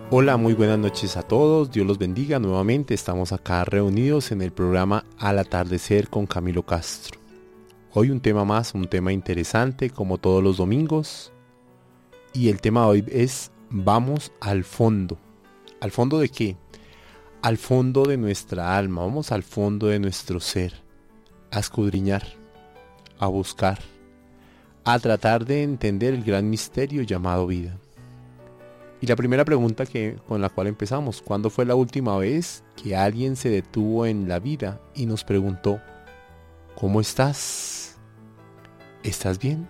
Hola, muy buenas noches a todos, Dios los bendiga nuevamente, estamos acá reunidos en el programa Al Atardecer con Camilo Castro. Hoy un tema más, un tema interesante como todos los domingos, y el tema de hoy es vamos al fondo. ¿Al fondo de qué? Al fondo de nuestra alma, vamos al fondo de nuestro ser, a escudriñar, a buscar, a tratar de entender el gran misterio llamado vida. Y la primera pregunta con la cual empezamos, ¿cuándo fue la última vez que alguien se detuvo en la vida y nos preguntó, ¿cómo estás? ¿Estás bien?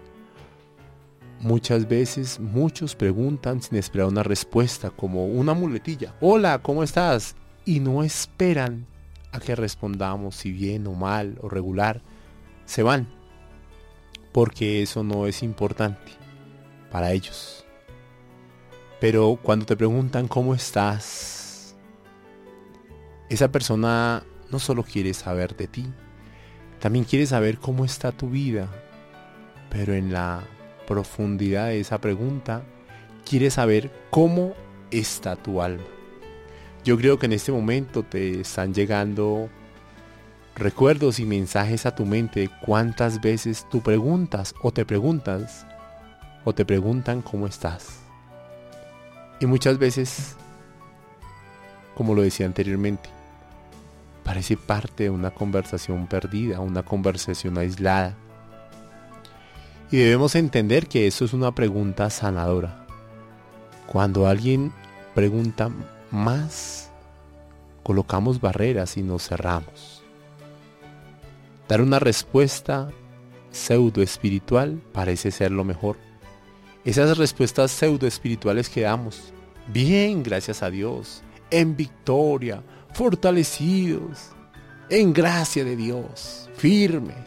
Muchas veces muchos preguntan sin esperar una respuesta, como una muletilla, hola, ¿cómo estás? Y no esperan a que respondamos si bien o mal o regular. Se van, porque eso no es importante para ellos. Pero cuando te preguntan cómo estás, esa persona no solo quiere saber de ti, también quiere saber cómo está tu vida. Pero en la profundidad de esa pregunta, quiere saber cómo está tu alma. Yo creo que en este momento te están llegando recuerdos y mensajes a tu mente de cuántas veces tú preguntas o te preguntan cómo estás. Y muchas veces, como lo decía anteriormente, parece parte de una conversación perdida, una conversación aislada. Y debemos entender que eso es una pregunta sanadora. Cuando alguien pregunta más, colocamos barreras y nos cerramos. Dar una respuesta pseudo espiritual parece ser lo mejor. Esas respuestas pseudo espirituales que damos, bien, gracias a Dios, en victoria, fortalecidos, en gracia de Dios, firmes.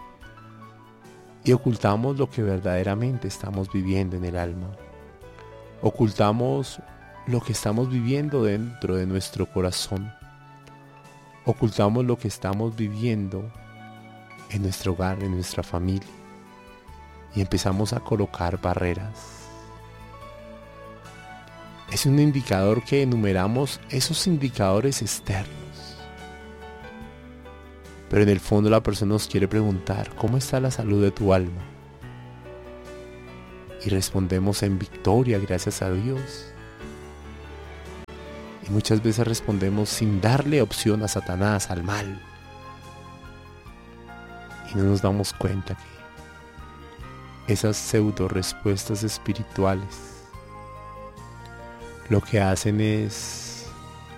Y ocultamos lo que verdaderamente estamos viviendo en el alma. Ocultamos lo que estamos viviendo dentro de nuestro corazón. Ocultamos lo que estamos viviendo en nuestro hogar, en nuestra familia. Y empezamos a colocar barreras. Es un indicador que enumeramos esos indicadores externos. Pero en el fondo la persona nos quiere preguntar, ¿cómo está la salud de tu alma? Y respondemos en victoria, gracias a Dios. Y muchas veces respondemos sin darle opción a Satanás, al mal. Y no nos damos cuenta que esas pseudo respuestas espirituales lo que hacen es